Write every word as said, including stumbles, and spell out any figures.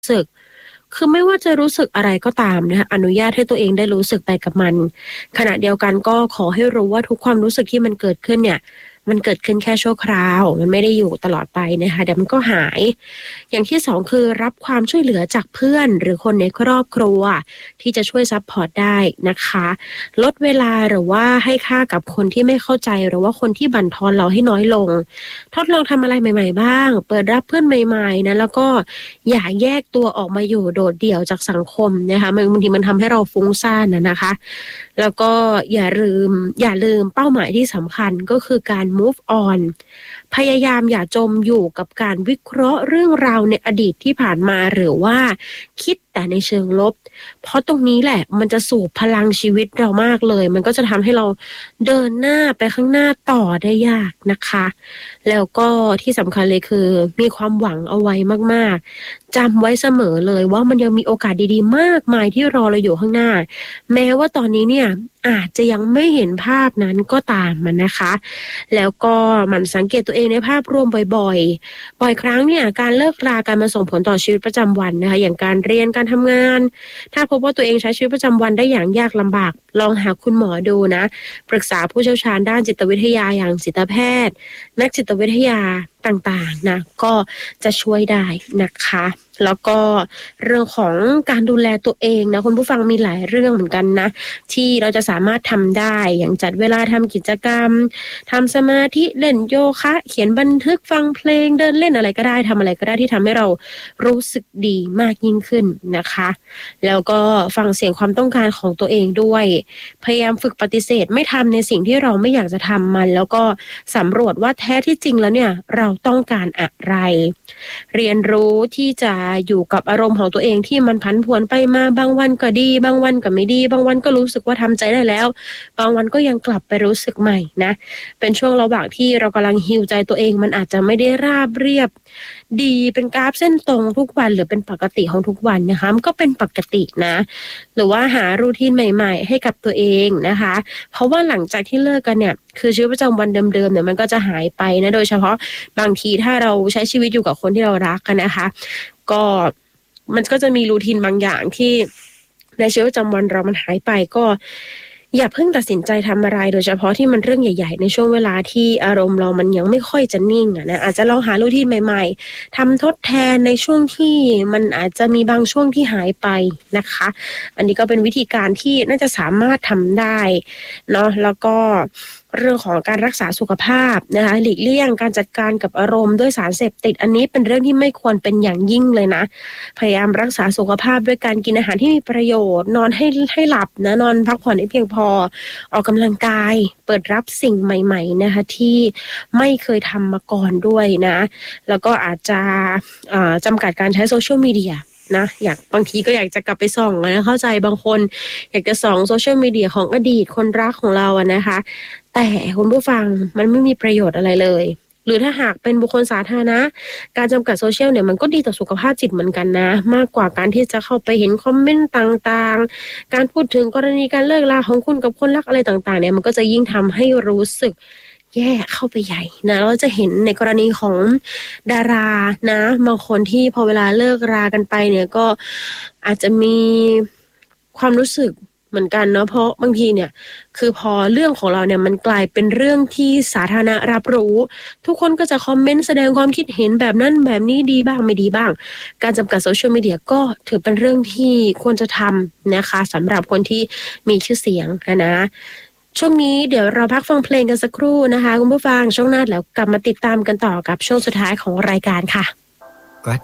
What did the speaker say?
สึกคือไม่ว่าจะรู้สึกอะไรก็ตามนะคะอนุญาตให้ตัวเองได้รู้สึกไปกับมันขณะเดียวกันก็ขอให้รู้ว่าทุกความรู้สึกที่มันเกิดขึ้นเนี่ยมันเกิดขึ้นแค่ชั่วคราวมันไม่ได้อยู่ตลอดไปนะคะเดี๋ยวมันก็หายอย่างที่สองคือรับความช่วยเหลือจากเพื่อนหรือคนในครอบครัวที่จะช่วยซัพพอร์ตได้นะคะลดเวลาหรือว่าให้ค่ากับคนที่ไม่เข้าใจหรือว่าคนที่บั่นทอนเราให้น้อยลงทดลองทำอะไรใหม่ๆบ้างเปิดรับเพื่อนใหม่ๆนะแล้วก็อย่าแยกตัวออกมาอยู่โดดเดี่ยวจากสังคมนะคะมันบางทีมันทำให้เราฟุ้งซ่านนะนะคะแล้วก็อย่าลืมอย่าลืมเป้าหมายที่สำคัญก็คือการ move on พยายามอย่าจมอยู่กับการวิเคราะห์เรื่องราวในอดีตที่ผ่านมาหรือว่าคิดแต่ในเชิงลบเพราะตรงนี้แหละมันจะสูบพลังชีวิตเรามากเลยมันก็จะทำให้เราเดินหน้าไปข้างหน้าต่อได้ยากนะคะแล้วก็ที่สำคัญเลยคือมีความหวังเอาไว้มากๆจำไว้เสมอเลยว่ามันยังมีโอกาสดีๆมากมายที่รอเราอยู่ข้างหน้าแม้ว่าตอนนี้เนี่ยอาจจะยังไม่เห็นภาพนั้นก็ตามมันนะคะแล้วก็หมั่นสังเกตตัวเองในภาพรวมบ่อยๆบ่อยครั้งเนี่ยการเลิกรากันมาส่งผลต่อชีวิตประจำวันนะคะอย่างการเรียนการทำงานถ้าพบว่าตัวเองใช้ชีวิตประจำวันได้อย่างยากลำบากลองหาคุณหมอดูนะปรึกษาผู้เชี่ยวชาญด้านจิตวิทยาอย่างจิตแพทย์นักจิตวิทยาต่างๆนะก็จะช่วยได้นะคะแล้วก็เรื่องของการดูแลตัวเองนะคุณผู้ฟังมีหลายเรื่องเหมือนกันนะที่เราจะสามารถทำได้อย่างจัดเวลาทำกิจกรรมทำสมาธิเล่นโยคะเขียนบันทึกฟังเพลงเดินเล่นอะไรก็ได้ทำอะไรก็ได้ที่ทำให้เรารู้สึกดีมากยิ่งขึ้นนะคะแล้วก็ฟังเสียงความต้องการของตัวเองด้วยพยายามฝึกปฏิเสธไม่ทำในสิ่งที่เราไม่อยากจะทำมันแล้วก็สำรวจว่าแท้ที่จริงแล้วเนี่ยเราต้องการอะไรเรียนรู้ที่จะอยู่กับอารมณ์ของตัวเองที่มันผันผวนไปมาบางวันก็ดีบางวันก็ไม่ดีบางวันก็รู้สึกว่าทำใจได้แล้วบางวันก็ยังกลับไปรู้สึกใหม่นะเป็นช่วงระหว่างที่เรากำลังฮีลใจตัวเองมันอาจจะไม่ได้ราบเรียบดีเป็นกราฟเส้นตรงทุกวันหรือเป็นปกติของทุกวันนะคะมันก็เป็นปกตินะหรือว่าหารูทีนใหม่ๆให้กับตัวเองนะคะเพราะว่าหลังจากที่เลิกกันเนี่ยคือชีวิตประจำวันเดิมๆเนี่ยมันก็จะหายไปนะโดยเฉพาะบางทีถ้าเราใช้ชีวิตอยู่กับคนที่เรารักกันนะคะก็มันก็จะมีรูทีนบางอย่างที่ในชีวิตประจำวันเรามันหายไปก็อย่าเพิ่งตัดสินใจทำอะไรโดยเฉพาะที่มันเรื่องใหญ่ๆในช่วงเวลาที่อารมณ์เรามันยังไม่ค่อยจะนิ่งอ่ะนะอาจจะลองหารูทีนใหม่ๆทำทดแทนในช่วงที่มันอาจจะมีบางช่วงที่หายไปนะคะอันนี้ก็เป็นวิธีการที่น่าจะสามารถทำได้เนาะแล้วก็เรื่องของการรักษาสุขภาพนะคะหลีกเลี่ยงการจัดการกับอารมณ์ด้วยสารเสพติดอันนี้เป็นเรื่องที่ไม่ควรเป็นอย่างยิ่งเลยนะพยายามรักษาสุขภาพด้วยการกินอาหารที่มีประโยชน์นอนให้ให้หลับนะนอนพักผ่อนให้เพียงพอออกกำลังกายเปิดรับสิ่งใหม่ๆนะคะที่ไม่เคยทำมาก่อนด้วยนะแล้วก็อาจจะจำกัดการใช้โซเชียลมีเดียนะอยากบางทีก็อยากจะกลับไปส่องนะเข้าใจบางคนอยากจะส่องโซเชียลมีเดียของอดีตคนรักของเราอะนะคะแต่คุณผู้ฟังมันไม่มีประโยชน์อะไรเลยหรือถ้าหากเป็นบุคคลสาธารณะการจำกัดโซเชียลเนี่ยมันก็ดีต่อสุขภาพจิตเหมือนกันนะมากกว่าการที่จะเข้าไปเห็นคอมเมนต์ต่างๆการพูดถึงกรณีการเลิกลาของคุณกับคนรักอะไรต่างๆเนี่ยมันก็จะยิ่งทำให้รู้สึกแย่เข้าไปใหญ่นะเราจะเห็นในกรณีของดารานะบางคนที่พอเวลาเลิกรากันไปเนี่ยก็อาจจะมีความรู้สึกเหมือนกันเนาะเพราะบางทีเนี่ยคือพอเรื่องของเราเนี่ยมันกลายเป็นเรื่องที่สาธารณะรับรู้ทุกคนก็จะคอมเมนต์แสดงความคิดเห็นแบบนั้นแบบนี้ดีบ้างไม่ดีบ้างการจำกัดโซเชียลมีเดียก็ถือเป็นเรื่องที่ควรจะทำนะคะสำหรับคนที่มีชื่อเสียงนะช่วงนี้เดี๋ยวเราพักฟังเพลงกันสักครู่นะคะคุณผู้ฟังช่วงหน้าแล้วกลับมาติดตามกันต่อกับช่วงสุดท้ายของรายการค่ะ